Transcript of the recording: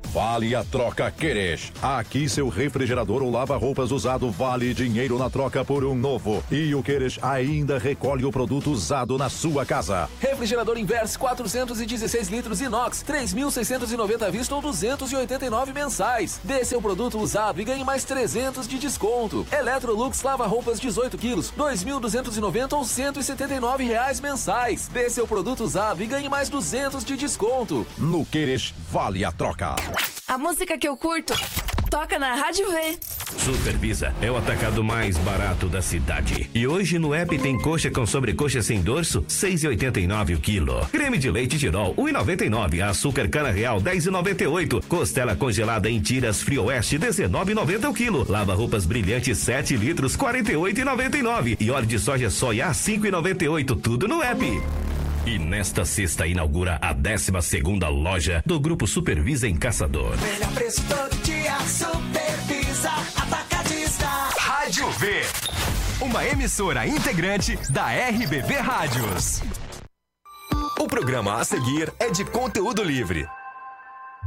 Vale a troca Queres. Aqui seu refrigerador ou lava-roupas usado vale dinheiro na troca por um novo. E o Queres ainda recolhe o produto usado na sua casa. Refrigerador Inverse 416 litros inox, 3.690 à vista ou 289 mensais. Dê seu produto usado e ganhe mais 300 de desconto. Electrolux lava-roupas 18 quilos, 2.290 ou 179 reais mensais. Dê seu produto usado e ganhe mais 200 de desconto. No Queres, vale a troca. A música que eu curto toca na Rádio V. Supervisa é o atacado mais barato da cidade. E hoje no app tem coxa com sobrecoxa sem dorso, 6,89 o quilo. Creme de leite Tirol, 1,99. Açúcar cana real, 10,98. Costela congelada em tiras Frio Oeste, 19,90 o quilo. Lava roupas brilhante 7 litros, 48,99. E óleo de soja soia, 5,98. Tudo no app. E nesta sexta inaugura a 12ª loja do Grupo Supervisa em Caçador. Melhor preço todo dia, Supervisa Atacadista. Rádio V, uma emissora integrante da RBV Rádios. O programa a seguir é de conteúdo livre.